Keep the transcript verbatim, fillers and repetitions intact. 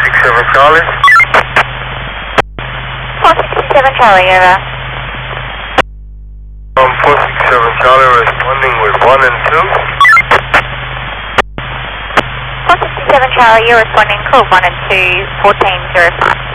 six seven Charlie. four six seven Charlie, over. Um, four six seven Charlie responding with one and two. four six seven Charlie, you're responding call one and two, fourteen zero five.